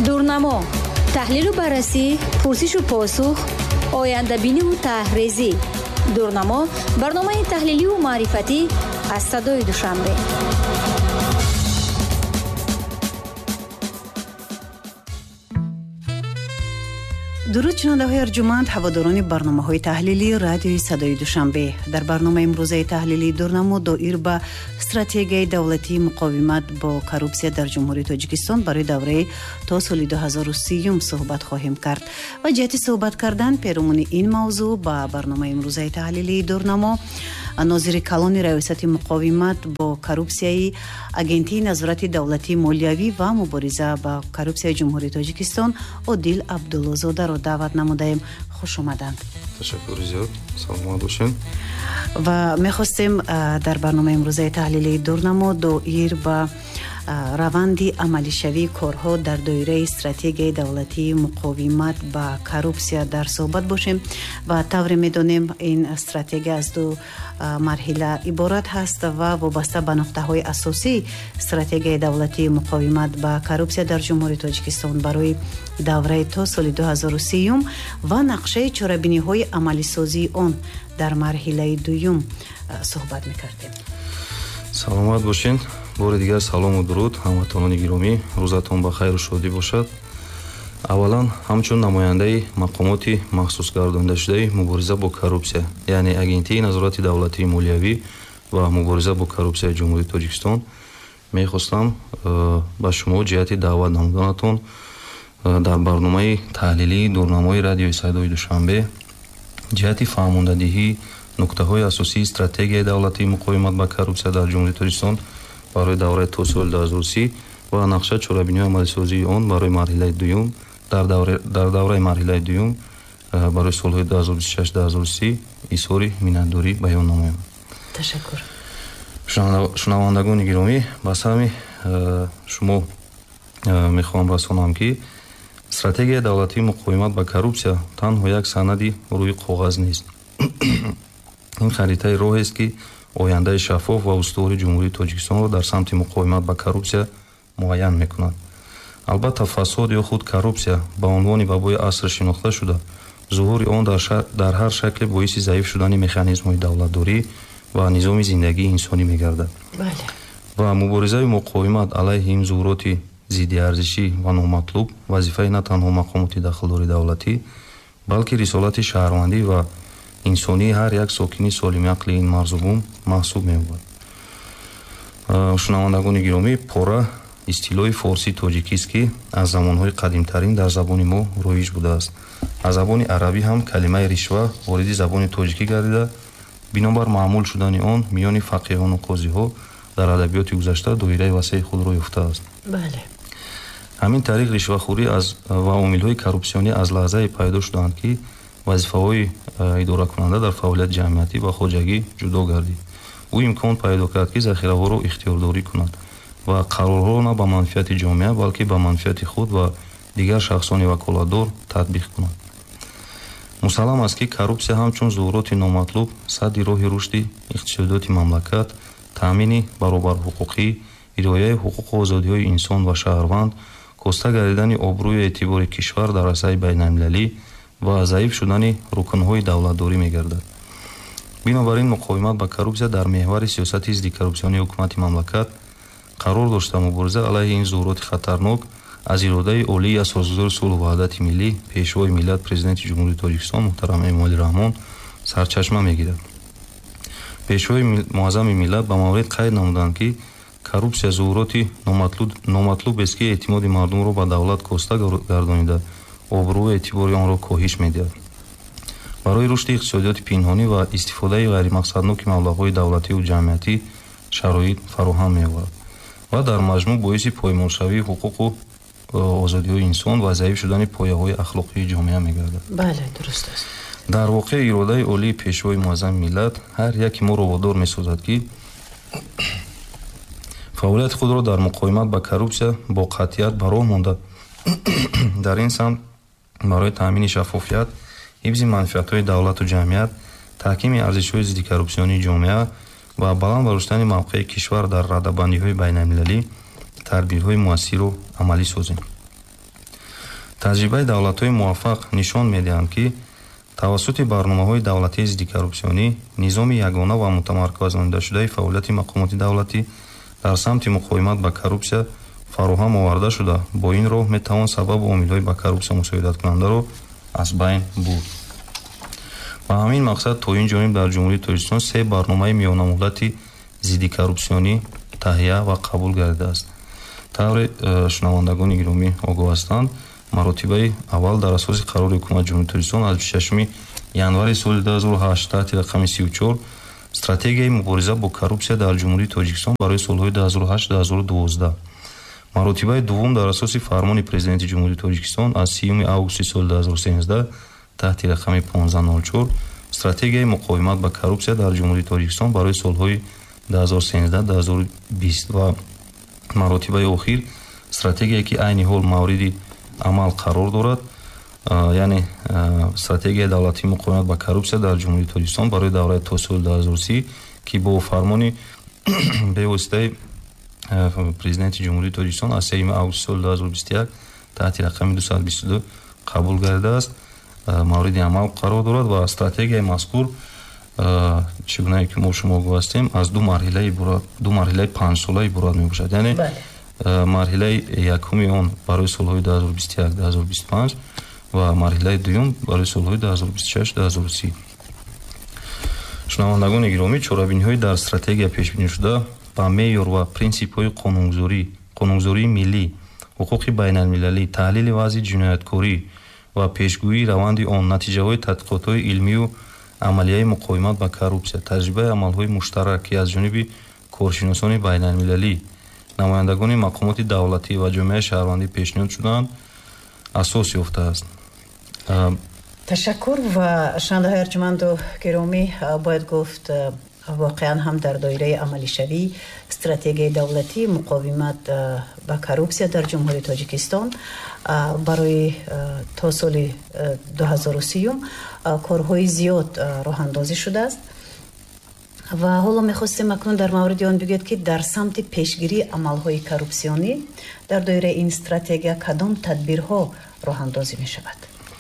дурнамо, таҳлилу баррасӣ, пурсишу посух, ояндабиниву таҳризӣ. дурнамо барномаи таҳлиливу маърифатӣ аз садои Душанбе. дуруд шунавандаҳои арҷуманд, ҳаводорони барномаҳои таҳлилии радиои садои Душанбе. дар барномаи имрӯзаи таҳлилии дурнамо доир ба стратегияи давлатии муқовимат бо коррупсия дар ҷумҳурии Тоҷикистон барои давраи то соли 2030 суҳбат хоҳем кард. ва ҷиҳати суҳбат кардан перомони ин мавзӯъ ба барномаи имрӯзаи таҳлилии дурнамо нозири калони раёсати муқовимат бо коррупсияи агентии назорати давлатии молиявӣ ва мубориза ба коррупсияи ҷумҳурии Тоҷикистон Одил Абдуллозодаро даъват намудаем. хуш омаданд. ташаккури зиёд. саломат бошед. ва мехостем дар барномаи имрӯзаи таҳлилии дурнамо доир ба раванди амалишавии корҳо дар доираи стратегияи давлатии муқовимат ба коррупсия дар суҳбат бошем. ва тавре медонем ин стратегия аз ду марҳила иборат ҳаст ва вобаста ба нуқтаҳои асосии стратегияи давлатии муқовимат ба коррупсия дар ҷумҳурии Тоҷикистон барои давраи то соли 2030 ва нақшаи чорабиниҳои амалисозии он дар марҳилаи дуюм суҳбат мекардем. саломат бошед. бори дигар салому дуруд ҳамватонони гиромӣ, рӯзатон ба хайру шодӣ бошад. аввалан ҳамчун намояндаи мақомоти махсусгардонидашудаи мубориза бо коррупсия, яъне агентии назорати давлатии молиявӣ ва мубориза бо коррупсияи ҷумҳурии Тоҷикистон, мехостам ба шумо ҷиҳати даъват намуданатон дар барномаи таҳлилии дурнамои радиои садои Душанбе ҷиҳати фаҳмондадиҳии нуктаҳои асосии стратегияи давлатии муқовимат ба коррупсия дар ҷумҳурии Тоҷикистон барои давраи то соли 2030 ва нақша чорабиниҳои амалисозии он барои марҳилаи дуюм дар давраи марҳилаи дуюм барои солҳои 2026-2030 изҳори миннатдорӣ баён намоям. ташаккур. шунавандагони гиромӣ, ба сами шумо мехоҳам расонам ки стратегияи давлатии муқовимат ба коррупсия танҳо як санади рӯи коғаз нест. ин харитаи роҳест ки ояндаи шаффоф ва устувори ҷумҳурии Тоҷикистонро дар самти муқовимат ба коррупсия муайян мекунад. албатта фасод ё худ коррупсия ба унвони вабои аср шинохта шуда, зуҳури он дар ҳар шакле боиси заиф шудани механизмҳои давлатдорӣ ва низоми зиндагии инсонӣ мегардад. ва муборизаи муқовимат алайҳи ин зуҳуроти зиддиарзишӣ ва номатлуб вазифаи на танҳо мақомоти дахлдори давлатӣ, балки рисолати шаҳрвандӣ ва инсонии ҳар як сокини солимиақли ин марзубум маҳсуб меёбад. шунавандагони гиромӣ, пора истилоҳи форсӣ тоҷикист ки аз замонҳои қадимтарин дар забони мо роиж будааст. аз забони арабӣ ҳам калимаи ришва вориди забони тоҷикӣ гардида, бинобар маъмул шудани он миёни фақиҳону қозиҳо дар адабиёти гузашта доираи васеъи худро ёфтааст. ҳамин тариқ ришвахӯрӣ ва омилҳои коррупсионӣ аз лаҳзае пайдо шуданд ки вазифаҳои идоракунанда дар фаъолияти ҷамъиятӣ ва хоҷагӣ ҷудо гардид. ӯ имкон пайдо кард ки захираҳоро ихтиёрдорӣ кунад ва қарорҳоро на ба манфиати ҷомеа, балки ба манфиати худ ва дигар шахсони ваколатдор татбиқ кунад. мусаллам аст ки коррупсия ҳамчун зуҳуроти номатлуб садди роҳи рушди иқтисодиёти мамлакат, таъмини баробарҳуқуқӣ, риояи ҳуқуқу озодиҳои инсон ва шаҳрванд, коста гардидани обрӯю эътибори кишвар дар асаи байналмилалӣ ва заиф шудани рукнҳои давлатдорӣ мегардад. бинобар ин муқовимат ба коррупсия дар меҳвари сиёсати зиддикоррупсионии ҳукумати мамлакат қарор дошта мубориза алайҳи ин зуҳуроти хатарнок аз иродаи олии асосгузори сулҳу ваҳдати миллӣ, пешвои миллат, президенти ҷумҳурии Тоҷикистон муҳтарам Эмомалӣ Раҳмон сарчашма мегирад. пешвои муаззами миллат ба маврид қайд намуданд ки коррупсия зуҳуроти номатлубест ки эътимоди мардумро ба давлат коста гардонида, обрӯу эътибори онро коҳиш медиҳад. барои рушди иқтисодиёти пинҳонӣ ва истифодаи ғайримақсадноки маблағҳои давлативу ҷамъиятӣ шароит фароҳам меоварад ва дар маҷмӯъ боиси поймолшавии ҳуқуқу озодиҳои инсон ва заиф шудани пояҳои ахлоқии ҷомеа мегардад. бале, дуруст аст. дар воқеъ иродаи олии пешвои муаззами миллат ҳар яки моро водор месозад ки фаъолияти худро дар муқовимат ба коррупсия бо қатъият ба роҳ монда дар ин самт барои таъмини шаффофият, ҳифзи манфиатҳои давлату ҷамъият, таҳкими арзишҳои зиддикоррупсионии ҷомеа ва баланд бароштани мавқеи кишвар дар радабандиҳои байналмилалӣ тадбирҳои муассиру амалӣ созем. таҷрибаи давлатҳои муваффақ нишон медиҳанд, ки тавассути барномаҳои давлатии зидди коррупсионӣ низоми ягона ва мутамарказонидашудаи фаъолияти мақомоти давлатӣ дар самти муқовимат ба коррупсия фароҳам оварда шуда, бо ин роҳ метавон сабабу омилҳои ба коррупсия мусоидаткунандаро аз байн бурд. ба ҳамин мақсад то ин ҷониб дар ҷумҳурии Тоҷикистон 3 барномаи миёнамуддати зидди коррупсионӣ таҳия ва қабул гардидааст. тавре шунавандагони гиромӣ огоҳ ҳастанд, маротибаи аввал дар асоси қарори ҳукумати ҷумҳурии Тоҷикистон аз 26 январи соли 2008 таҳти рақами 34 стратегияи мубориза бо коррупсия дар ҷумҳурии Тоҷикистон барои солҳои 2008-2012. маротибаи дуввум дар асоси фармони президенти ҷумҳурии Тоҷикистон аз 30 августи соли 2013 таҳти рақами 1504 стратегияи муқовимат ба коррупсия дар ҷумҳурии Тоҷикистон барои солҳои 2013-2020 ва маротибаи охир стратегияе ки айни ҳол мавриди амал қарор дорад, яъне стратегияи давлатии муқовимат ба коррупсия дар ҷумҳурии Тоҷикистон барои давраи то соли 2030 ки бо фармони бевоситаи президенти ҷумҳурии Тоҷикистон аз 3 августи соли 2021 таҳти рақами 222 қабул гардидааст, мавриди амал қарор дорад ва стратегияи мазкур чӣ гунае ки мо шумо гуфт ҳастем аз ду марҳилаи 5-сола иборат мебошад. Яъне марҳилаи якуми он барои солҳои 2021-2025 ва марҳилаи дуюм барои солҳои 2026-2030. шунавандагони гиромӣ, чорабиниҳои дар стратегия пешбинишуда ба меъёр ва принсипҳои қонунгузории миллӣ, ҳуқуқи байналмилалӣ, таҳлили вазъи ҷинояткорӣ ва пешгӯии раванди он, натиҷаҳои тадқиқотҳои илмию амалияи муқовимат ба коррупсия, таҷрибаи амалҳои муштарак ки аз ҷониби коршиносони байналмилалӣ, намояндагони мақомоти давлатӣ ва ҷомеаи шаҳрвандӣ пешниҳод шудаанд, асос ёфтааст. ташаккур ва шунавандаҳои арҷуманду гиромӣ, бояд гуфт воқеан ҳам дар доираи амалишавии стратегияи давлатии муқовимат ба коррупсия дар ҷумҳурии Тоҷикистон барои то соли 2030 корҳои зиёд роҳандозӣ шудааст ва ҳоло мехостем акнун дар мавриди он бигӯед ки дар самти пешгирии амалҳои коррупсионӣ дар доираи ин стратегия кадом тадбирҳо роҳандозӣ мешавад?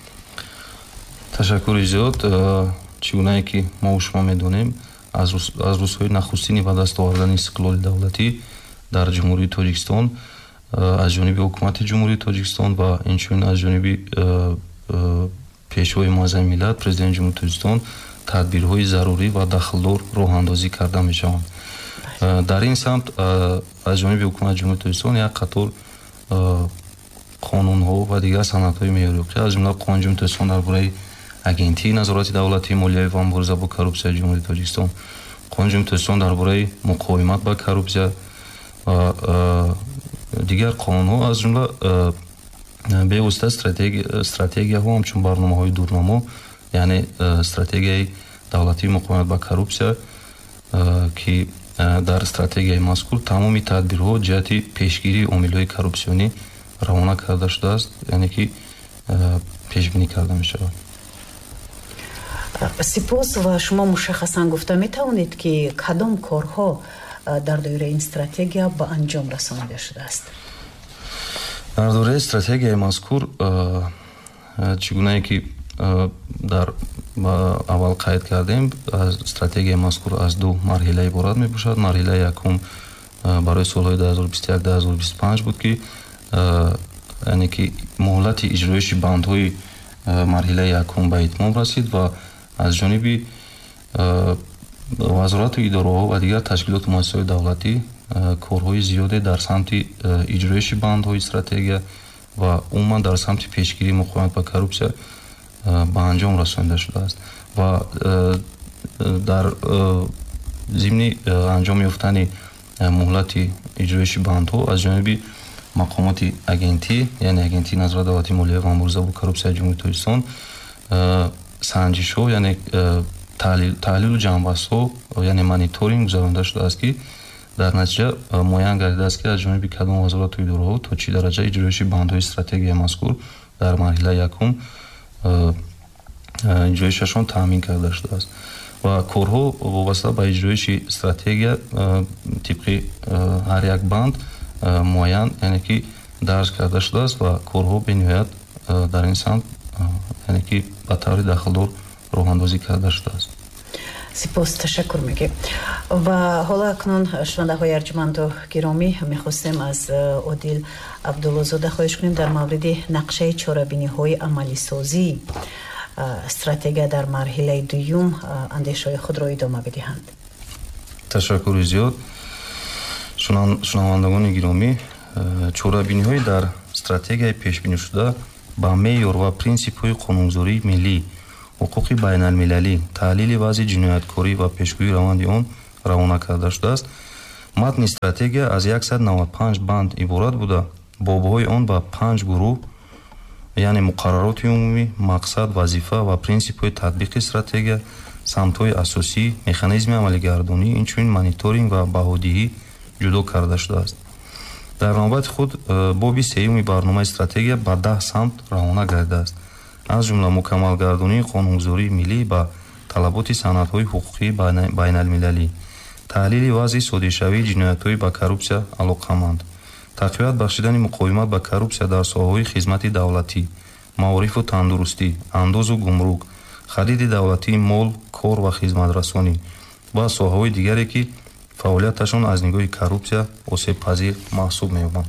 ташаккури зиёд. чӣ гунае ки мо шумо медонем, аз рӯзҳои нахустини ба даст овардани истиқлоли давлатӣ дар ҷумҳурии Тоҷикистон аз ҷониби ҳукумати ҷумҳурии Тоҷикистон ва инчунин аз ҷониби пешвои муаззами миллат, президенти ҷумҳурии Тоҷикистон тадбирҳои зарурӣ ва дахлдор роҳандозӣ карда мешаванд. дар ин самт аз ҷониби ҳукумати ҷумҳурии Тоҷикистон як қатор қонунҳо ва дигар санадҳои меъёрӣ, аз ҷумла қонуни ҷумҳурии Тоҷикистон дар бораи агентии назорати давлатии молиявӣ ва мубориза бо коррупсияи ҷумҳурии Тоҷикистон, қонуни ҷумҳурии Тоҷикистон дар бораи муқовимат ба коррупсия ва дигар қонунҳо, аз ҷумла бевосита стратегияҳо ҳамчун барномаҳои дурнамо, яъне стратегияи давлатии муқовимат ба коррупсия ки дар стратегияи мазкур тамоми тадбирҳо ҷиҳати пешгирии омилҳои коррупсионӣ равона карда шудааст, яъне ки пешбинӣ карда мешавад. сипос ва шумо мушаххасан гуфта метавонед ки кадом корҳо дар доираи ин стратегия ба анҷом расонида шудааст? дар доираи стратегияи мазкур чӣ гунае ки дар аввал қайд кардем, стратегияи мазкур аз ду марҳила иборат мебошад. марҳилаи якум барои солҳои 2021-2025 буд ки яъне ки муҳлати иҷроиши бандҳои марҳилаи якум ба итмом расид ва аз ҷониби вазорату идораҳо ва дигар ташкилоту муассисаҳои давлатӣ корҳои зиёде дар самти иҷроиши бандҳои стратегия ва умуман дар самти пешгирии муқовимат ба коррупсия ба анҷом расонида шудааст ва дар зимни анҷом ёфтани муҳлати иҷроиши бандҳо аз ҷониби мақомоти агентӣ, яъне агентии назорати давлатии молиявӣ ва мубориза бо коррупсияи ҷумҳурии Тоҷикистон санҷишҳо, яъне таҳлилу ҷамъбастҳо, яъне мониторинг гузаронида шудааст ки дар натиҷа муайян гардидааст ки аз ҷониби кадом вазорату идораҳо то чӣ дараҷа иҷроиши бандҳои стратегияи мазкур дар марҳилаи якум иҷроишашон таъмин карда шудааст ва корҳо вобаста ба иҷроиши стратегия тибқи ҳар як банд муайян, яъне ки дарҷ карда шудааст ва корҳо бениҳоят дар ин самт яъне ки ба таври дахлдор роҳандозӣ карда шудааст. сипос, ташаккур мегӯем. ва ҳола акнун шунавандаҳои арҷуманду гиромӣ мехостем аз Одил Абдуллозода хоҳиш кунем дар мавриди нақшаи чорабиниҳои амалисозӣ стратегия дар марҳилаи дуюм андешаҳои худро идома бидиҳанд. ташаккури зиёд. шунавандагони гиромӣ, чорабиниҳои дар стратегияи пешбинишуда ба меъёр ва принсипҳои қонунгузории миллӣ, ҳуқуқи байналмилалӣ, таҳлили вазъи ҷинояткорӣ ва пешгӯии раванди он равона карда шудааст. матни стратегия аз 195 банд иборат буда, бобҳои он ба 5 гурӯҳ, яъне муқаррароти умумӣ, мақсад, вазифа ва принсипҳои татбиқи стратегия, самтҳои асосӣ, механизми амалигардонӣ, инчунин мониторинг ва баҳодиҳӣ ҷудо карда шудааст. дар навбати худ боби сеюми барномаи стратегия ба 10 самт равона гардидааст, аз ҷумла мукаммалгардонии қонунгузории миллӣ ба талаботи санадҳои ҳуқуқии байналмилалӣ, таҳлили вазъи содиршавии ҷиноятҳои ба коррупсия алоқаманд, тақвият бахшидани муқовимат ба коррупсия дар соҳаҳои хизмати давлатӣ, маорифу тандурустӣ, андозу гумрук, хариди давлатии мол, кор ва хизматрасонӣ ва соҳаҳои дигаре ки фаъолияташон аз нигоҳи коррупсия осебпазир маҳсуб меёбанд.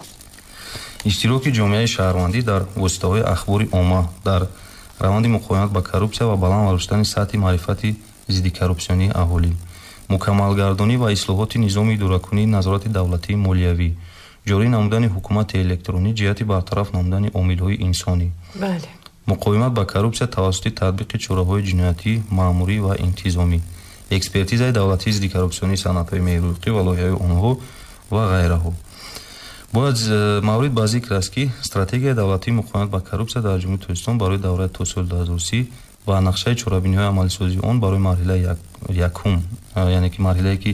иштироки ҷомеаи шаҳрвандӣ дар воситаҳои ахбори омма дар раванди муқовимат ба коррупсия ва баланд бароштани сатҳи маърифати зидди коррупсионии аҳолӣ, мукаммалгардонӣ ва ислоҳоти низоми идоракунии назорати давлатии молиявӣ, ҷорӣ намудани ҳукумати электронӣ ҷиҳати бартараф намудани омилҳои инсонӣ, муқовимат ба коррупсия тавассути татбиқи чораҳои ҷиноятӣ, маъмурӣ ва интизомӣ, экспертизаи давлатии зидди коррупсионии санадҳои меҳрӯиқӣ ва лоиҳаи онҳо ва ғайраҳо. бояд маврид ба зикр аст ки стратегияи давлатии муқовимат ба коррупсия дар ҷумҳурии Тоҷикистон барои давраи то соли 2030 ва нақшаи чорабиниҳои амалисозии он барои марҳилаи якум, яъне ки марҳилае ки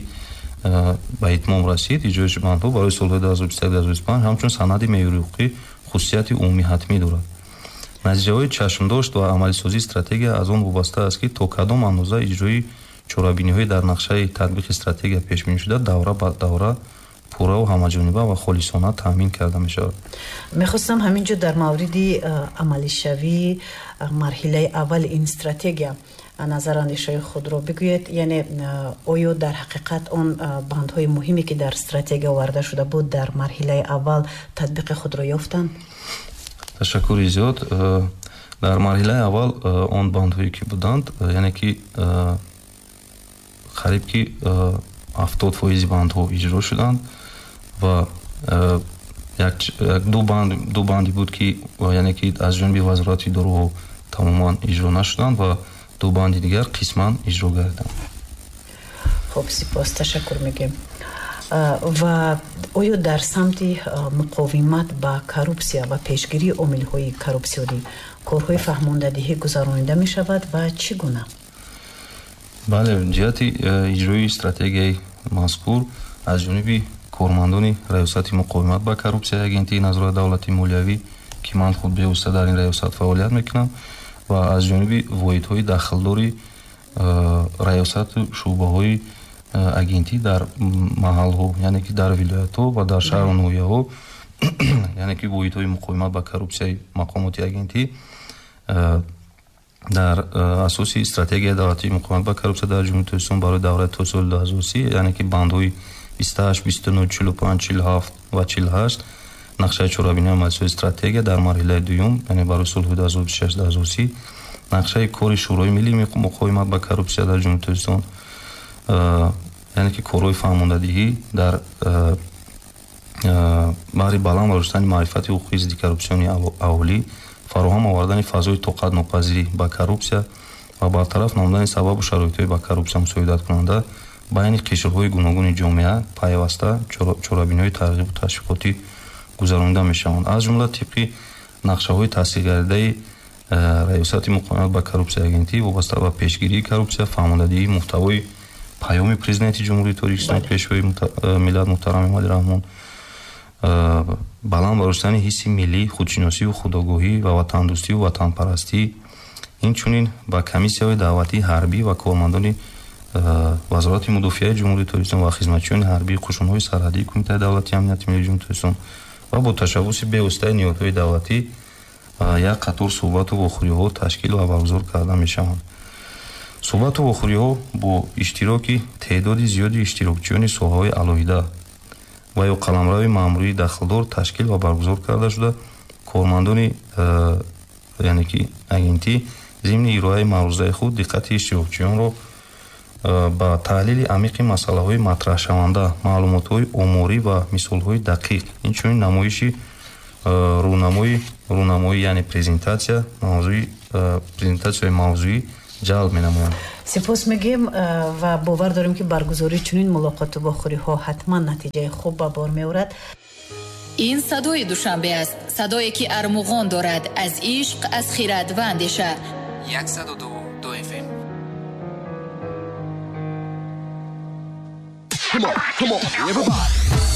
ба итмом расид, иҷрои бандҳо барои солҳои 2021-2025 ҳамчун санади меъёрии ҳуқуқӣ хусусияти умумӣ ҳатмӣ дорад. натиҷаҳои чашмдошт ва амалисозии стратегия аз он вобаста аст ки то кадом андоза иҷрои чорабиниҳои дар нақшаи татбиқи стратегия пешбинишуда давра ба давра пурраву ҳамаҷониба ва холисона таъмин карда мешавад. мехостам ҳаминҷо дар мавриди амалишавии марҳилаи аввали ин стратегия назарандешаи худро бигӯед, яъне оё дар ҳақиқат он бандҳои муҳиме ки дар стратегия оварда шуда буд дар марҳилаи аввал татбиқи худро ёфтанд? ташаккури зиёд. дар марҳилаи аввал он бандҳое ки буданд, яъне ки қариб ки 70% бандҳо иҷро шуданд ва ду банди буд ки яъне ки аз ҷониби вазорати дороҳо тамоман иҷро нашуданд ва ду банди дигар қисман иҷро гардиданд. хуб, сипос, ташаккур мегӯем. ва оё дар самти муқовимат ба коррупсия ва пешгирии омилҳои коррупсионӣ корҳои фаҳмондадиҳӣ гузаронида мешавад ва чӣ гуна? бале, ҷиҳати иҷрои стратегияи мазкур аз ҷониби кормандони раёсати муқовимат ба коррупсияи агентии назорати давлатии молиявӣ ки ман худ бевосита дар ин раёсат фаъолият мекунам ва аз ҷониби воҳидҳои дахлдори раёсату шуъбаҳои агентӣ дар маҳалҳо, яъне ки дар вилоятҳо ва дар шаҳру ноҳияҳо, яъне ки воҳидҳои муқовимат ба коррупсияи мақомоти агентӣ дар асоси стратегияи давлатии муқовимат ба коррупсия дар ҷумҳурии Тоҷикистон барои давраи то соли 2030, яъне ки бандҳои 28, 29, 45, 47 ва 48 нақшаи чорабиниҳои амалисозии стратегия дар марҳилаи дуюм, яъне барои солҳои 2026-2030 нақшаи кори шӯрои миллии муқовимат ба коррупсия дар ҷумҳурии Тоҷикистон, яъне ки корҳои фаҳмондадиҳӣ дар баҳри баланд бароштани маърифати ҳуқуқи зидди коррупсионии аҳолӣ, фароҳам овардани фазои тоқатнопазирӣ ба коррупсия ва бартараф намудани сабабу шароитҳои ба коррупсия мусоидаткунанда байни қишрҳои гуногуни ҷомеа пайваста чорабиниҳои тарғибу ташвиқотӣ гузаронида мешаванд. аз ҷумла тибқи нақшаҳои таъсиргардаи раёсати муқовимат ба коррупсия агентӣ вобаста ба пешгирии коррупсия, фаҳмондадиҳии муҳтавои паёми президенти ҷумҳурии Тоҷикистон пешвои миллат муҳтарам Эмомалӣ Раҳмон, баланд бароштани ҳисси миллӣ, худшиносию худогоҳӣ ва ватандӯстию ватанпарастӣ, инчунин ба комиссияҳои давлатии ҳарбӣ ва кормандони вазорати мудофиаи ҷумҳурии Тоҷикистон ва хизматчиёни ҳарбии қушунҳои сарҳадии Кумитаи давлатии амнияти миллии ҷумҳурии Тоҷикистон ва бо ташаббуси бевоситаи ниҳодҳои давлатӣ як қатор суҳбату вохӯриҳо ташкил ва баргузор карда мешаванд. суҳбату вохӯриҳо бо иштироки теъдоди зиёди иштирокчиёни соҳаҳои алоҳида ва ё қаламрави маъмурии дахлдор ташкил ва баргузор карда шуда, кормандони яъне ки агентӣ зимни ироаи маърузаи худ диққати иштирокчиёнро ба таҳлили амиқи масъалаҳои матраҳшаванда, маълумотҳои оморӣ ва мисолҳои дақиқ, инчунин намоиши рӯнамоӣ яъне презентатсияи мавзӯӣ ҷалб менамоянд. сипос мегем ва бовар дорем ки баргузории чунин мулоқоту вохӯриҳо ҳатман натиҷаи хуб ба бор меорад. ин садои душанбе аст, садое ки армуғон дорад аз ишқ, аз хирад ва андеша. 102 FM. Come on, everybody.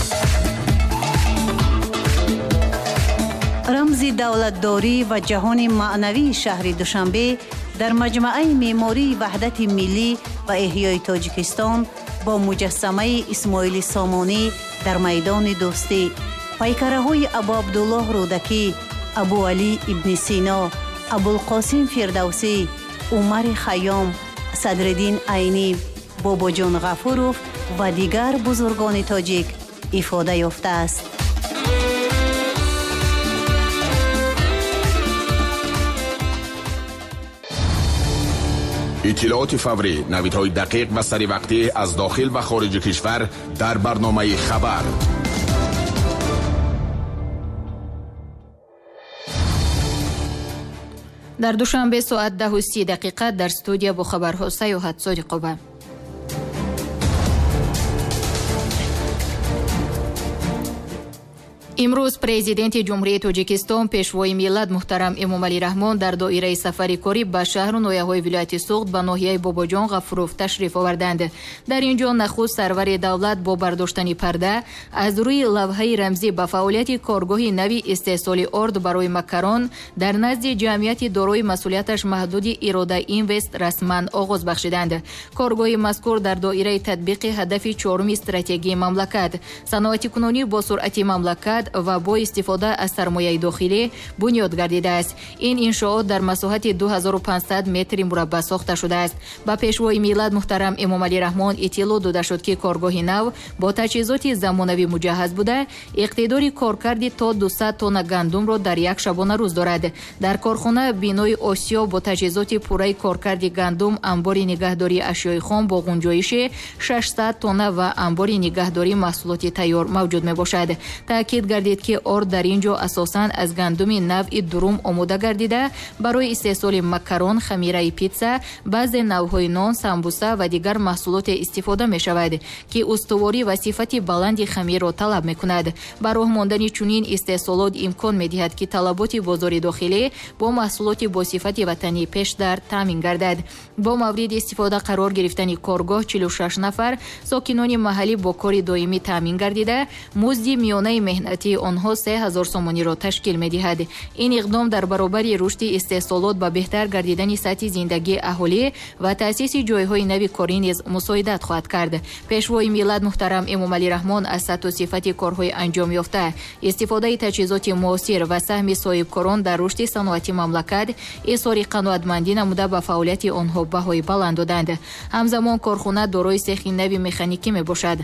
рамзи давлатдорӣ ва ҷаҳони маънавии шаҳри душанбе дар маҷмаъаи меъмории ваҳдати миллӣ ва эҳёи тоҷикистон бо муҷассамаи исмоили сомонӣ дар майдони дӯстӣ, пайкараҳои абу абдуллоҳ рӯдакӣ, абу алӣ ибни сино, абулқосим фирдавсӣ, умари хайём, садриддин айнӣ, бобоҷон ғафуров ва дигар бузургони тоҷик ифода ёфтааст. иттилооти фаврӣ, навидҳои дақиқ ва саривақтӣ аз дохил ва хориҷи кишвар дар барномаи хабар. дар душанбе соат 10:30 дар студия бо хабарҳо саёҳат содиқова. имрӯз президенти ҷумҳурияи тоҷикистон пешвои миллат муҳтарам эмомалӣ раҳмон дар доираи сафари корӣ ба шаҳру ноҳияҳои вилояти Суғд ба ноҳияи Бобоҷон Ғафуров ташриф оварданд. дар ин ҷо нахуст сарвари давлат бо бардоштани парда аз рӯи лавҳаи рамзӣ ба фаъолияти коргоҳи нави истеҳсоли орд барои Макарон дар назди ҷамъияти дорои масъулияташ маҳдуди Ирода Инвест расман оғоз бахшиданд. коргоҳи мазкур дар доираи татбиқи ҳадафи чоруми стратегияи мамлакат, саноатикунонӣ бо суръати мамлакат ва бо истифода аз сармояи дохилӣ бунёд гардидааст. ин иншоот дар масоҳати 2500 метри мураббаъ сохта шудааст. ба пешвои миллат муҳтарам эмомалӣ раҳмон иттилоъ дода шуд ки коргоҳи нав бо таҷҳизоти замонавӣ муҷаҳҳаз буда иқтидори коркарди то 200 тонна гандумро дар як шабона рӯз дорад. дар корхона бинои Осиё бо таҷҳизоти пурраи коркарди гандум, анбори нигаҳдории ашёи хом бо ғунҷоиши 600 тонна ва анбори нигаҳдории маҳсулоти тайёр мавҷуд мебошад. таъкид гардид ки орд дар ин ҷо асосан аз гандуми навъи дурум омода гардида барои истеҳсоли макарон, хамираи питса, баъзе навъҳои нон, самбуса ва дигар маҳсулоте истифода мешавад ки устуворӣ ва сифати баланди хамирро талаб мекунад. ба роҳ мондани чунин истеҳсолот имкон медиҳад ки талаботи бозори дохилӣ бо маҳсулоти босифати ватанӣ пешдар таъмин гардад. бо мавриди истифода қарор гирифтани коргоҳ 46 нафар сокинони маҳаллӣ бо кори доимӣ таъмин гардида музди миёнаи меҳнати онҳо 3000 сомониро ташкил медиҳад. ин иқдом дар баробари рушди истеҳсолот ба беҳтар гардидани сатҳи зиндагии аҳолӣ ва таъсиси ҷойҳои нави корӣ низ мусоидат хоҳад кард. пешвои миллат муҳтарам эмомалӣ раҳмон аз сатҳу сифати корҳои анҷом ёфта, истифодаи таҷҳизоти муосир ва саҳми соҳибкорон дар рушди саноати мамлакат изҳори қаноатмандӣ намуда ба фаъолияти онҳо баҳои баланд доданд. ҳамзамон корхона дорои сехи нави механикӣ мебошад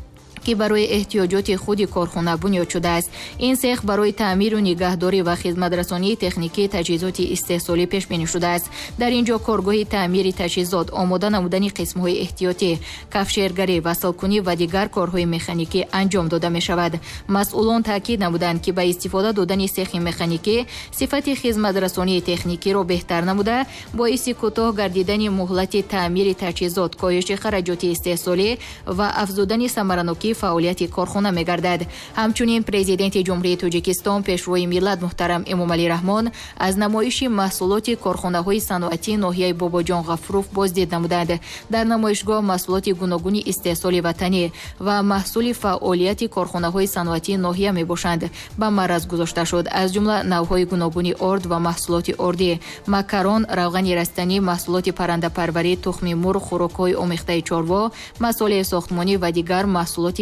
ки барои эҳтиёҷоти худи корхона бунёд шудааст. ин сех барои таъмиру нигаҳдорӣ ва хизматрасонии техникии таҷҳизоти истеҳсолӣ пешбинӣ шудааст. дар ин ҷо коргоҳи таъмири таҷҳизот, омода намудани қисмҳои эҳтиётӣ, кафшергарӣ, васалкунӣ ва дигар корҳои механикӣ анҷом дода мешавад. масъулон таъкид намуданд ки ба истифода додани сехи механикӣ сифати хизматрасонии техникиро беҳтар намуда боиси кӯтоҳ гардидани муҳлати таъмири таҷҳизот, коҳиши хараҷоти истеҳсолӣ ва афзудани самаранокӣ фаъолияти корхона мегардад. ҳамчунин президенти ҷумҳурияи тоҷикистон пешвои миллат муҳтарам эмомалӣ раҳмон аз намоиши маҳсулоти корхонаҳои саноатии ноҳияи Бобоҷон Ғафуров боздид намуданд. дар намоишгоҳ маҳсулоти гуногуни истеҳсоли ватанӣ ва маҳсули фаъолияти корхонаҳои саноатии ноҳия мебошанд ба маъраз гузошта шуд. аз ҷумла навъҳои гуногуни орд ва маҳсулоти ордӣ, макарон, равғани растанӣ, маҳсулоти паррандапарварӣ, тухми мурғ, хӯрокҳои омехтаи чорво, масолеҳ сохтмонӣ ва дигар маҳсулоти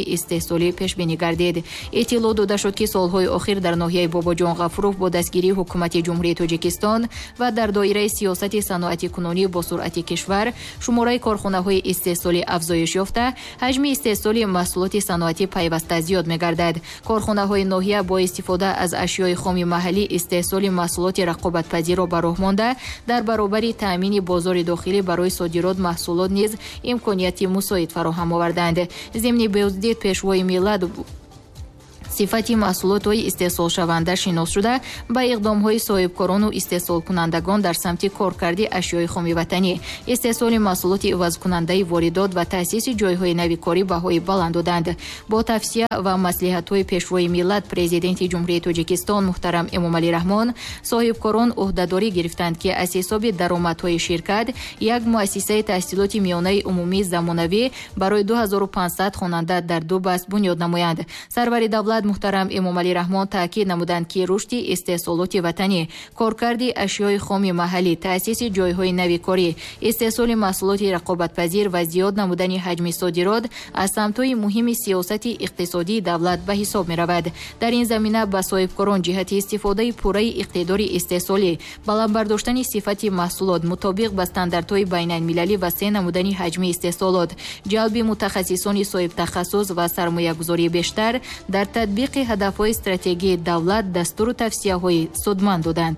истеҳсолӣ пешбинӣ гардид. иттилоъ дода шуд ки солҳои охир дар ноҳияи Бобоҷон Ғафуров бо дастгирии ҳукумати ҷумҳурии Тоҷикистон ва дар доираи сиёсати саноати кунонӣ бо суръати кишвар шумораи корхонаҳои истеҳсолӣ афзоиш ёфта, ҳаҷми истеҳсоли маҳсулоти саноатӣ пайваста зиёд мегардад. корхонаҳои ноҳия бо истифода аз ашёи хоми маҳаллӣ истеҳсоли маҳсулоти рақобатпазирро ба роҳ монда, дар баробари таъмини бозори дохилӣ барои содирот маҳсулот низ имконияти мусоид фароҳам оварданд. зимни Беҳуздид пешвои миллат сифати маҳсулотҳои истеҳсолшаванда шинос шуда, ба иқдомҳои соҳибкорону истеҳсолкунандагон дар самти коркарди ашёи хоми ватанӣ, истеҳсоли маҳсулоти ивазкунандаи воридот ва таъсиси ҷойҳои нави корӣ баҳои баланд доданд. бо тавсия ва маслиҳатҳои пешвои миллат президенти ҷумҳурии Тоҷикистон муҳтарам Эмомалӣ Раҳмон соҳибкорон ӯҳдадорӣ гирифтанд, ки аз ҳисоби даромадҳои ширкат як муассисаи таҳсилоти миёнаи умумии замонавӣ барои 2500 хонанда дар ду баст бунёд намоянд. сарвари давлат муҳтарам Эмомалӣ Раҳмон таъкид намуданд, ки рушди истеҳсолоти ватанӣ, коркарди ашёи хоми маҳаллӣ, таъсиси ҷойҳои нави корӣ, истеҳсоли маҳсулоти рақобатпазир ва зиёд намудани ҳаҷми содирот аз самтҳои муҳими сиёсати иқтисодии давлат ба ҳисоб меравад. дар ин замина ба соҳибкорон ҷиҳати истифодаи пурраи иқтидори истеҳсолӣ, баландбардоштани сифати маҳсулот мутобиқ ба стандартҳои байналмилалӣ ва се намудани ҳаҷми истеҳсолот, ҷалби мутахассисони соҳибтахассус ва сармоягузории бештар дар татбиқи ҳадафҳои стратегияи давлат дастуру тавсияҳои судманд доданд.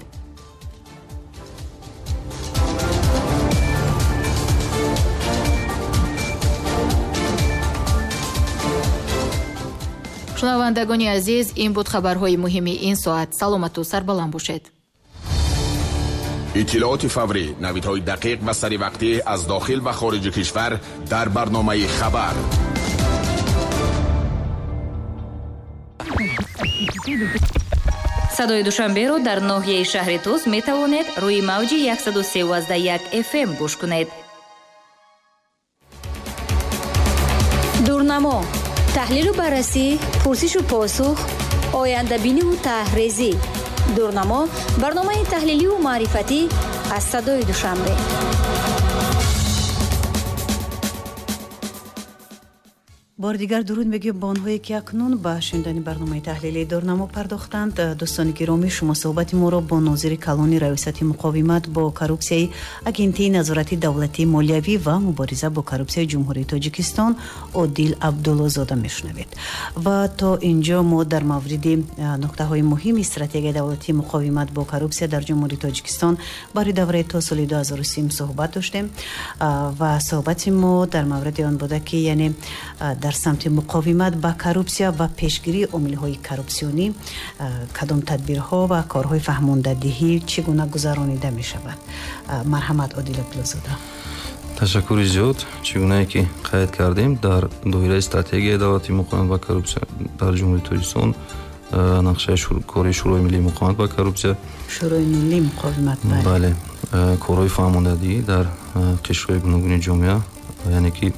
шунавандагони азиз, ин буд хабарҳои муҳими ин соат. саломату сарбаланд бошед. иттилооти фаврӣ, навидҳои дақиқ ва саривақтӣ аз дохил ва хориҷи кишвар дар барномаи хабар. садои душанберо дар ноҳияи шаҳри Туз метавонед рӯи мавҷи 103.1 FM гӯш кунед. дурнамо, таҳлилу баррасӣ, пурсишу посух, ояндабиниву таҳризӣ. дурнамо барномаи таҳлиливу маърифатӣ аз садои душанбе. бор дигар дуруд мегӯем ба онҳое ки акнун ба шунидани барномаи таҳлилии дурнамо пардохтанд. дӯстони гиромӣ, шумо суҳбати моро бо нозири калони раёсати муқовимат бо коррупсияи агентии назорати давлатии молиявӣ ва мубориза бо коррупсияи ҷумҳурии Тоҷикистон Одил Абдуллозода мешунавед. ва то инҷо мо дар мавриди нуқтаҳои муҳими стратегияи давлатии муқовимат бо коррупсия дар ҷумҳурии Тоҷикистон барои давраи то соли 2030 суҳбат доштем ва суҳбати мо дар мавриди он буда ки яъне дар самти муқовимат ба коррупсия ва пешгирии омилҳои коррупсионӣ кадом тадбирҳо ва корҳои фаҳмондадиҳӣ чӣ гуна гузаронида мешавад. марҳамат Одил Абдуллозода. ташаккури зиёд. чӣ гунае ки қайд кардем, дар доираи стратегияи давлати муқовимат ба коррупсия дар ҷумҳурии Тоҷикистон нақшаи кори шӯрои миллии муқовимат ба коррупсия, шӯрои миллии муқовимат, бале, корҳои фаҳмондадиҳӣ дар қишрҳои гуногуни ҷомеа яъне ки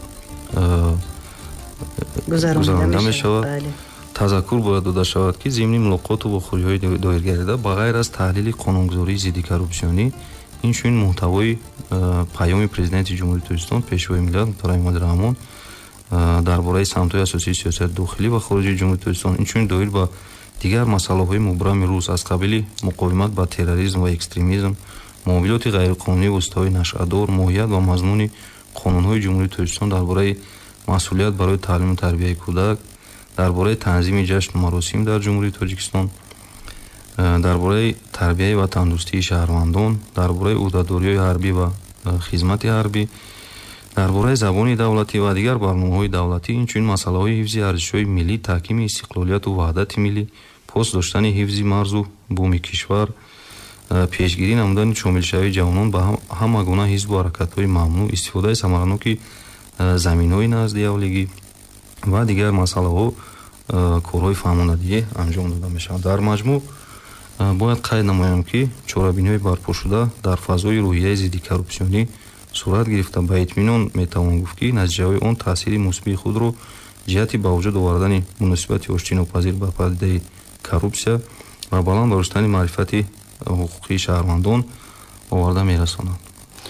гузаронида мешавад. тазаккур бояд дода шавад ки зимни мулоқоту вохӯриҳои доиргарида ба ғайр аз таҳлили қонунгузории зидди коррупсионӣ, инчунин муҳтавои паёми президенти ҷумҳурии Тоҷикистон пешвои миллат муҳтарам Эмомалӣ Раҳмон дар бораи самтҳои асосии сиёсати дохилӣ ва хориҷии ҷумҳурии Тоҷикистон, инчунин доир ба дигар масъалаҳои мубрами рӯз аз қабили муқовимат ба терроризм ва экстремизм, муомилоти ғайриқонунӣ воситаҳои нашъадор, моҳият ва мазмуни қонунҳои ҷумҳурии Тоҷикистон дар бораи масъулият барои таълиму тарбияи кӯдак, дар бораи танзими ҷашну маросим дар ҷумҳурии Тоҷикистон, дар бораи тарбияи ва тандурустии шаҳрвандон, дар бораи ӯҳдадориҳои ҳарбӣ ва хизмати ҳарбӣ, дар бораи забони давлатӣ ва дигар барномаҳои давлатӣ, инчунин масъалаҳои ҳифзи арзишҳои миллӣ, таҳкими истиқлолияту ваҳдати миллӣ, пост доштани ҳифзи марзу буми кишвар, пешгирӣ намудани шомилшавии ҷавонон ба ҳама гуна ҳизбу ҳаракатҳои мамнӯъ, истифодаи самараноки заминҳои наздиявлигӣ ва дигар масъалаҳо, корҳои фаҳмондадиҳӣ анҷом дода мешавад. дар маҷмӯъ бояд қайд намоям, ки чорабиниҳои барпошуда дар фазои рӯҳияи зидди коррупсионӣ сурат гирифта, ба итминон метавон гуфт, ки натиҷаҳои он таъсири мусбии худро ҷиҳати ба вуҷуд овардани муносибати оштинопазир ба падидаи коррупсия ва баланд бароштани маърифати ҳуқуқии шаҳрвандон оварда мерасонад.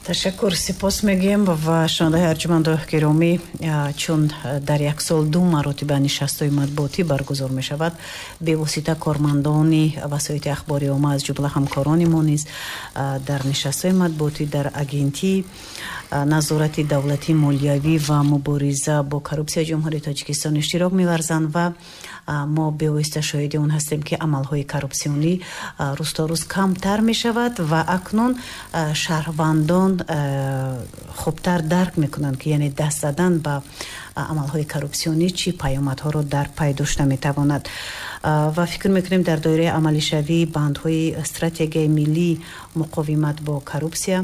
ташаккур, сипос мегӯем ва шунавандаҳои арҷуманду гиромӣ, чун дар як сол 2 маротиба нишастҳои матбуотӣ баргузор мешавад, бевосита кормандони васоити ахбори омма аз ҷумла ҳамкорони мо низ дар нишастҳои матбуотӣ дар агентии назорати давлатии молиявӣ ва мубориза бо коррупсияи ҷумҳурии Тоҷикистон иштирок меварзанд ва мо бевосита шоҳиди он ҳастем ки амалҳои коррупсионӣ рӯз то рӯз камтар мешавад ва акнун шаҳрвандон хубтар дарк мекунанд ки яъне даст задан ба амалҳои коррупсионӣ чӣ паёмадҳоро дар пай дошта метавонад. ва фикр мекунем дар доираи амалишавии бандҳои стратегияи миллии муқовимат бо коррупсия,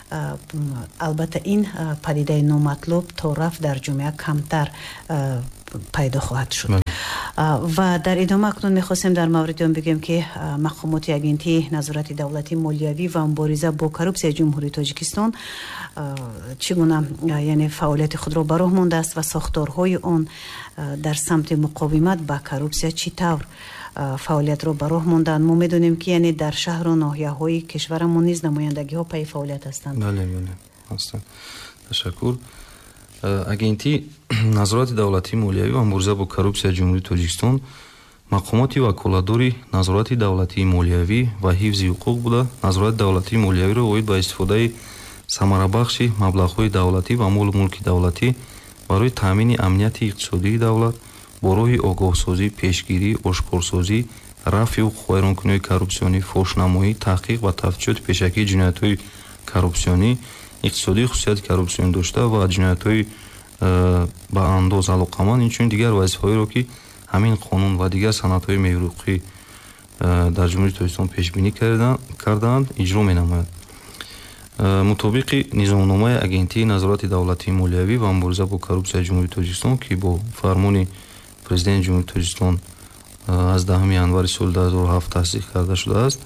албатта ин падидаи номатлуб то рафт дар ҷомеа камтар пайдо хоҳад шуд. ва дар идома акнун мехостем дар мавриди он бигӯем ки мақомоти агентии назорати давлатии молиявӣ ва мубориза бо коррупсияи ҷумҳурии Тоҷикистон чӣ гуна яъне фаъолияти худро ба роҳ мондааст ва сохторҳои он дар самти муқовимат ба коррупсия чӣ тавр фаъолиятро ба роҳ мондаанд. мо медонем ки яъне дар шаҳру ноҳияҳои кишварамон низ намояндагиҳо пайи фаъолият ҳастанд. бале ҳастанд. ташаккур. агентии назорати давлатии молиявӣ ва мубориза бо коррупсияи ҷумҳурии Тоҷикистон мақомоти ваколатдори назорати давлатии молиявӣ ва ҳифзи ҳуқуқ буда назорати давлатии молиявиро оид ба истифодаи самарабахши маблағҳои давлатӣ ва молу мулки давлатӣ барои таъмини амнияти иқтисодии давлат бо роҳи огоҳсозӣ, пешгирӣ, ошкорсозӣ, рафъи вайронкуниҳои коррупсионӣ, фошнамоӣ, таҳқиқ ва тафтишоти пешакии ҷиноятҳои коррупсионӣ, иқтисодии хусусияти коррупсионӣ дошта ва ҷиноятҳои ба андоз алоқаманд, инчунин дигар вазифаҳоеро ки ҳамин қонун ва дигар санадҳои меҳруқӣ дар ҷумҳурии Тоҷикистон пешбинӣ кардаанд, иҷро менамояд. мутобиқи низомномаи агентии назорати давлатии молиявӣ ва мубориза бо коррупсияи ҷумҳурии Тоҷикистон ки бо фармони президенти ҷумҳурии Тоҷикистон аз 10 январи соли 2007 тасдиқ карда шудааст,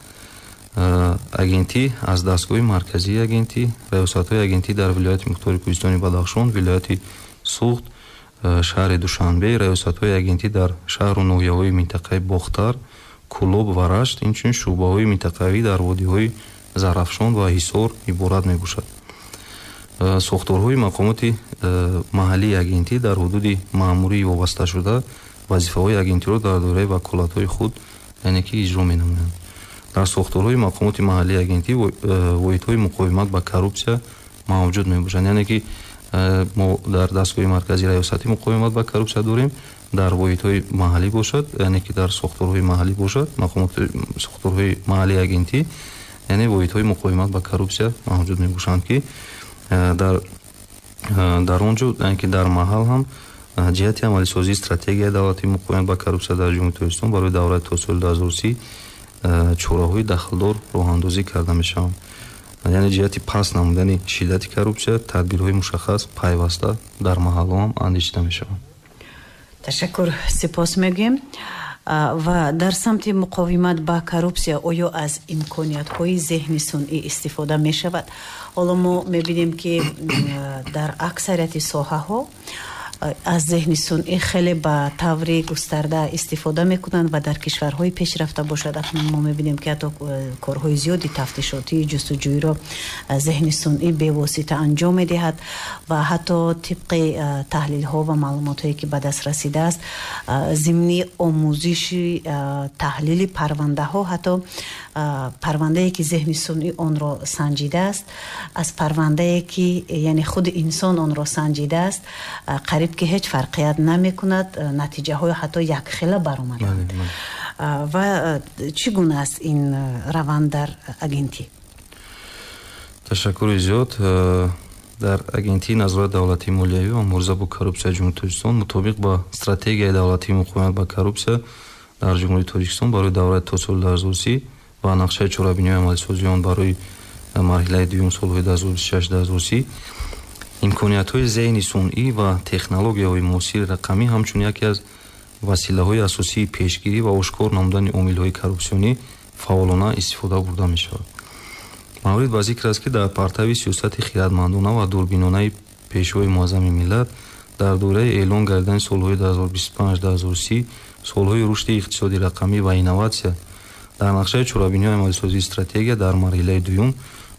агентӣ аз дастгоҳи марказии агентӣ, раёсатҳои агентӣ дар вилояти мухтори Кӯҳистони Бадахшон, вилояти Суғд, шаҳри Душанбе, раёсатҳои агентӣ дар шаҳру ноҳияҳои минтақаи Бохтар, Кӯлоб ва Рашт, инчунин шуъбаҳои минтақавӣ дар водиҳои Зарафшон ва Ҳисор иборат мебошад. сохторҳои мақомоти маҳаллии агентӣ дар ҳудуди маъмурии вобасташуда вазифаҳои агентиро дар доираи ваколатҳои худ яъне ки иҷро менамоянд. дар сохторҳои мақомоти маҳаллии агентӣ воҳидҳои муқовимат ба коррупсия мавҷуд мебошанд, яъне ки мо дар дастгоҳи марказии раёсати муқовимат ба коррупсия дорем, дар воҳидҳои маҳаллӣ бошад, яъне ки дар сохторҳои маҳаллӣ бошад, мақомоти сохторҳои маҳаллии агентӣ яъне воҳидҳои муқовимат ба коррупсия мавҷуд мебошанд ки дар он ҷо яъне ки дар маҳал ҳам ҷиҳати амалисозии стратегияи давлатии муқовимат ба коррупсия дар ҷумҳурии Тоҷикистон барои давраи то соли 2030 чораҳои дахлдор роҳандозӣ карда мешаванд. яъне ҷиҳати паст намудани шиддати коррупсия тадбирҳои мушаххас пайваста дар маҳалло ҳам андешида мешаванд. ташаккур, сипос мегӯем. ва дар самти муқовимат ба коррупсия оё аз имкониятҳои зеҳни сунъӣ истифода мешавад? ҳоло мо мебинем ки дар аксарияти соҳаҳо аз зеҳни сунъӣ хеле ба таври густарда истифода мекунанд ва дар кишварҳои пешрафта бошад акнун мо мебинем ки ҳатто корҳои зиёди тафтишотии ҷустуҷӯиро зеҳни сунъӣ бевосита анҷом медиҳад ва ҳатто тибқи таҳлилҳо ва маълумотҳое ки ба даст расидааст зимни омӯзиши таҳлили парвандаҳо, ҳатто парвандае ки зеҳни сунъӣ онро санҷидааст аз парвандае ки яъне худи инсон онро санҷидааст қариб ки ҳеҷ фарқият намекунад, натиҷаҳои ҳатто якхела баромаданд. ва чӣ гуна аст ин раванд дар агентӣ? ташаккури зиёд. дар агентии назорати давлатии молиявӣ ва мубориза бо коррупсияи ҷумҳурии Тоҷикистон мутобиқ ба стратегияи давлатии муқовимат ба коррупсия дар ҷумҳурии Тоҷикистон барои давраи то соли 2030 ва нақшаи чорабиниҳои амалисозии он барои марҳилаи дуюм солҳои 2026-2030 имкониятҳои зеҳни сунъӣ ва технологияҳои муосири рақамӣ ҳамчун яке аз василаҳои асосии пешгирӣ ва ошкор намудани омилҳои коррупсионӣ фаъолона истифода бурда мешавад. маврид ба зикр аст ки дар партави сиёсати хиратмандона ва дурбинонаи пешвои муаззами миллат дар дораи эълон гардидани солҳои 2025-2030 солҳои рушди иқтисоди рақамӣ ва инноватсия дар нақшаи чорабиниҳои амалисозии стратегия дар марҳилаи дуюм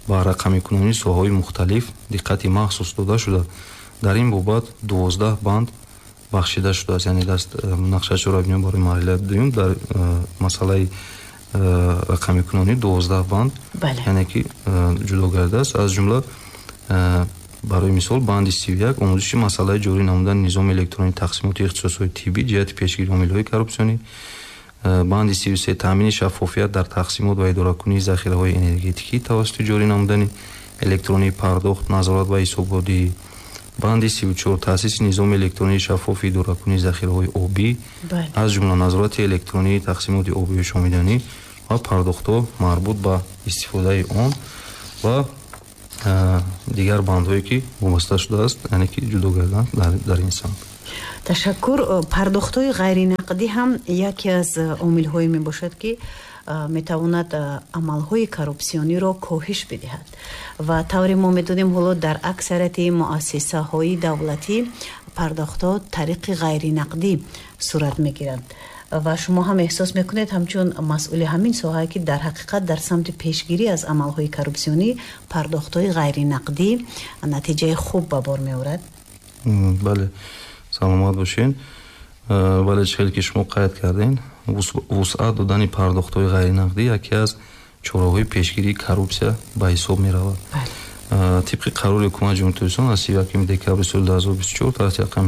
ба рақамикунонии соҳаҳои мухталиф диққати махсус дода шуда, дар ин бобат 12 банд бахшида шудааст. Яъне нақшаи чорабинӣ барои марҳилаи дуюм дар масъалаи рақамикунонӣ 12 банд яъне ки ҷудо гардааст. Аз ҷумла барои мисол банди 31 омӯзиши масъалаи ҷорӣ намудани низоми электронии тақсимоти ихтисосҳои тиббӣ ҷиҳати пешгирии омилҳои коррупсионӣ, банди 33 таъмини шаффофият дар тақсимот ва идоракунии захираҳои энергетикӣ тавассути ҷорӣ намудани электронии пардохт, назорат ва ҳисоббодӣ, банди 34 таъсиси низоми электронии шаффофи идоракунии захираҳои обӣ, аз ҷумла назорати электронии тақсимоти обию шомиданӣ ва пардохтҳо марбут ба истифодаи он ва дигар бандҳое ки вобаста шудааст, яъне ки ҷудо гарданд дар ин самт. ташаккур. пардохтҳои ғайринақдӣ ҳам яке аз омилҳое мебошад ки метавонад амалҳои коррупсиониро коҳиш бидиҳад ва тавре мо медонем ҳоло дар аксарияти муассисаҳои давлатӣ пардохтҳо тариқи ғайринақдӣ сурат мегиранд ва шумо ҳам эҳсос мекунед ҳамчун масъули ҳамин соҳае ки дар ҳақиқат дар самти пешгирӣ аз амалҳои коррупсионӣ пардохтҳои ғайринақдӣ натиҷаи хуб ба бор меорад. бале, саломат бошед. бале, хеле ки шумо қайд кардем, вусъат додани пардохтҳои ғайринақдӣ яке аз чораҳои пешгирии коррупсия ба ҳисоб меравад. тибқи қарори ҳукумати ҷумҳурии Tojikiston аз 31 декабри соли 2024 таҳти рақами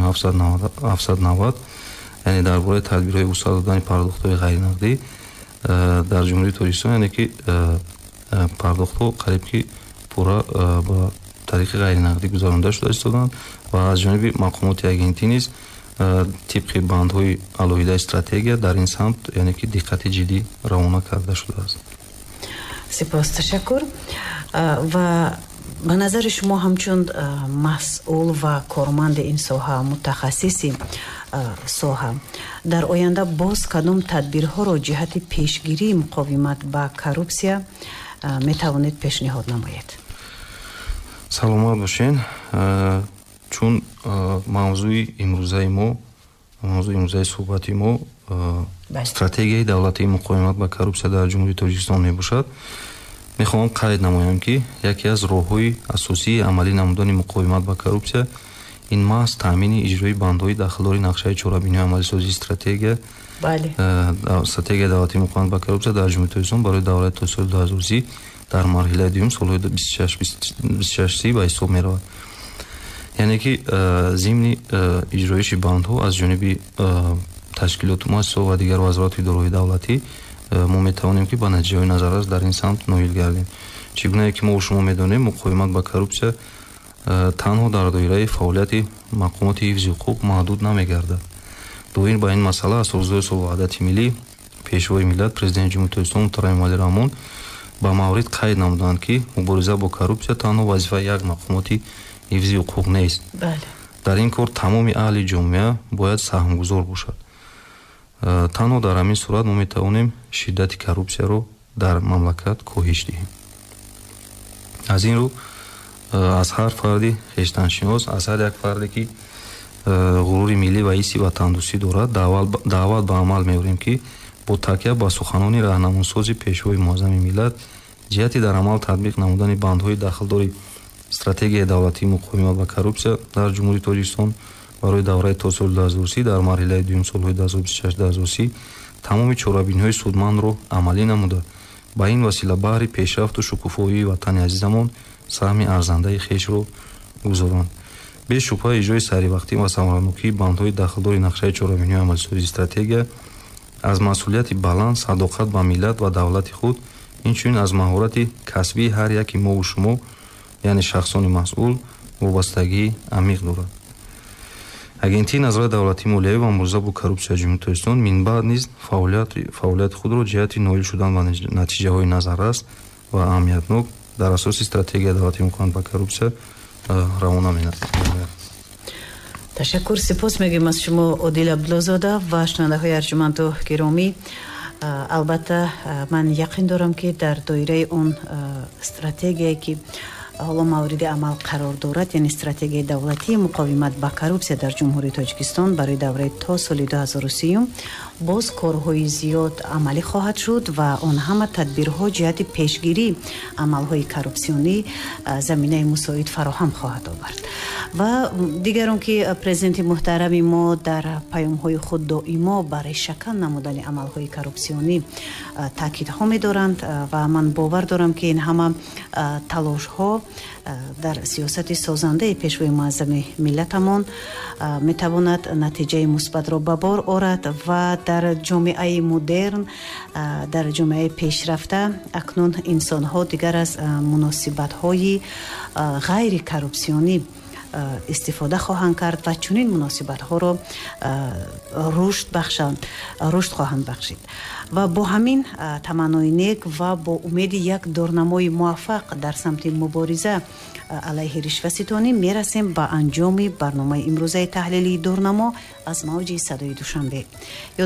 790 яъне дар бораи тадбирҳои вусъат додани пардохтҳои ғайринақдӣ дар ҷумҳурии Tojikiston, яъне ки пардохтҳо қариб ки пурра ба тариқи ғайринақдӣ гузаронда шуда истоданд ва аз ҷониби мақомоти агентӣ низ тибқи бандҳои алоҳидаи стратегия дар ин самт яъне ки диққати ҷиддӣ равона карда шудааст. сипос, ташаккур. ва ба назари шумо ҳамчун масъул ва корманди ин соҳа, мутахассиси соҳа, дар оянда боз кадом тадбирҳоро ҷиҳати пешгирии муқовимат ба коррупсия метавонед пешниҳод намоед? саломат бошед. чун мавзӯи имрӯзаи суҳбати мо стратегияи давлатии муқовимат ба коррупсия дар ҷумҳурии Тоҷикистон мебошад, мехоҳам қайд намоям ки яке аз роҳҳои асосии амалӣ намудани муқовимат ба коррупсия ин маҳз таъмини иҷрои бандҳои дахлдори нақшаи чорабинии амалисозии стратегияи давлатии муқовимат ба коррупсия дар ҷумҳурии Тоҷикистон барои давраи то соли 2030 дар марҳилаи дуюм солҳои 26-30 ба ҳисоб меравад. яъне ки зимни иҷроиши бандҳо аз ҷониби ташкилоту муассисаҳо ва дигар вазорату идораҳои давлатӣ мо метавонем ки ба натиҷаҳои назаррас дар ин самт ноил гардем. чӣ гунае ки мо шумо медонем, муқовимат ба коррупсия танҳо дар доираи фаъолияти мақомоти ҳифзи ҳуқуқ маҳдуд намегардад. доир ба ин масъала асосдори Солҳ-ваҳдати миллӣ, пешвои миллат, президенти ҷумҳурии Тоҷикистон муҳтарам Эмомалӣ Раҳмон ба маврид қайд намуданд ки мубориза бо коррупсия танҳо вазифаи як мақомоти ҳифзи ҳуқуқ нест. дар ин кор тамоми аҳли ҷомеа бояд саҳмгузор бошад. танҳо дар ҳамин сурат мо метавонем шиддати коррупсияро дар мамлакат коҳиш диҳем. аз ин рӯ аз ҳар фарди хештаншинос, аз ҳар як фарде ки ғурури миллӣ ва ҳисси ватандӯстӣ дорад даъват ба амал меорем ки бо такя ба суханони раҳнамосози пешвои муаззами миллат ҷиҳати дар амал татбиқ намудани бандҳои дахлдори стратегияи давлатии муқовимат ба коррупсия дар ҷумҳурии Тоҷикистон барои давраи то соли 2030 дар марҳилаи дуюм солҳои 2026-2030 тамоми чорабиниҳои судмандро амалӣ намуда ба ин васила баҳри пешрафту шукуфоии ватани азизамон саҳми арзандаи хешро гузоранд. бешубҳа иҷрои саривақтӣ ва самаранокии бандҳои дахлдори нақшаи чорабиниҳои амалисозии стратегия аз масъулияти баланд, садоқат ба миллат ва давлати худ, инчунин аз маҳорати касбии ҳар яки мову шумо, яъне шахсони масъул, вобастагии амиқ дорад. агентии назорати давлатии молиявӣ ва мубориза бо коррупсияи ҷумҳурии Тоҷикистон минбаъд низ фаъолияти худро ҷиҳати ноил шудан ба натиҷаҳои назаррас ва аҳамиятнок дар асоси стратегияи давлатии муқовимат ба коррупсия равона менамояд. ташаккур, сипос мегӯем аз шумо Одил Абдуллозода ва шунавандаҳои арҷуманду гиромӣ. албатта ман яқин дорам ки дар доираи он стратегияе ки ҳоло мавриди амал қарор дорад, яъне стратегияи давлатии муқовимат ба коррупсия дар ҷумҳурии Тоҷикистон барои давраи то соли 2030 боз корҳои зиёд амалӣ хоҳад шуд ва он ҳама тадбирҳо ҷиҳати пешгирии амалҳои коррупсионӣ заминаи мусоид фароҳам хоҳад овард. ва дигар он ки президенти муҳтарами мо дар паёмҳои худ доимо ба решакан намудани амалҳои коррупсионӣ таъкидҳо медоранд ва ман бовар дорам ки ин ҳама талошҳо дар сиёсати созандаи пешвои муаззами миллатамон метавонад натиҷаи мусбатро ба бор орад ва дар ҷомеаи модерн, дар ҷомеаи пешрафта акнун инсонҳо дигар аз муносибатҳои ғайри коррупсионӣ истифода хоҳанд кард ва чунин муносибатҳоро рушд хоҳанд бахшид. ва бо ҳамин таманнои нек ва бо умеди як дорнамои муваффақ дар самти мубориза алайҳи ришваситонӣ мерасем ба анҷоми барномаи имрӯзаи таҳлилии дурнамо аз мавҷи садои душанбе.